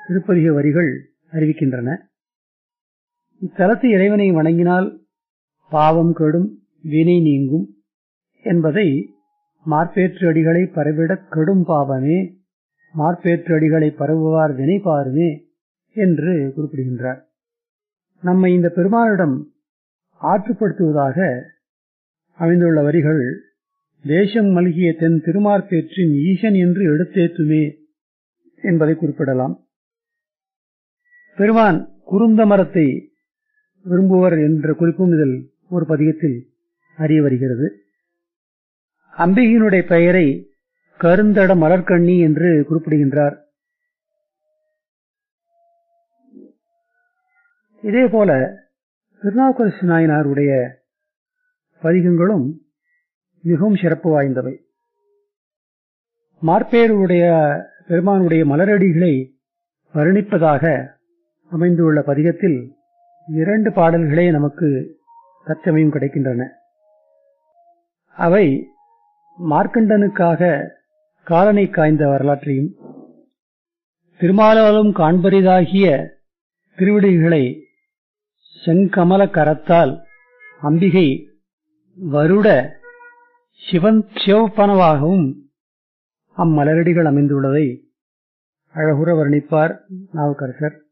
திருப்பதிக வரிகள் அறிவிக்கின்றன. இத்தலத்து இறைவனை வணங்கினால் பாவம் கெடும், வினை நீங்கும் என்பதை மார்பேற்று அடிகளை பரவிடக் கெடும் பாவமே, மார்பேற்று அடிகளை பரவுவார் வினை பாருமே என்று குறிப்பிடுகின்றார். நம்மை இந்த பெருமானிடம் ஆற்றுப்படுத்துவதாக அமைந்துள்ள வரிகள் தேசம் மல்கிய தென் திருமார்பேற்றின் ஈசன் என்று எடுத்தேத்துமே என்பதை குறிப்பிடலாம். பெருமான் குருந்த மரத்தை விரும்புவர் என்ற குறிப்பும் இதில் ஒரு பதிகத்தில் அறிய வருகிறது. அம்பிகையினுடைய பெயரை கருந்தட மலர்கண்ணி என்று குறிப்பிடுகின்றார். இதேபோல திருநாவுக்கரசு நாயனாருடைய பதிகங்களும் மிகவும் சிறப்பு வாய்ந்தவை. மார்பேருடைய பெருமானுடைய மலரடிகளை வர்ணிப்பதாக அமைந்துள்ள பதிகத்தில் 2 பாடல்களே நமக்கு தற்சமயம் கிடைக்கின்றன. அவை மார்க்கண்டனுக்காக காலனை காய்ந்த வரலாற்றையும், திருமாலாலும் காண்பரிதாகிய திருவிடிகளை செங்கமல கரத்தால் அம்பிகை வருட சிவப்பனவாகவும் அம்மலரடிகள் அமைந்துள்ளதை அழகுற வர்ணிப்பார் நாவுக்கரசர்.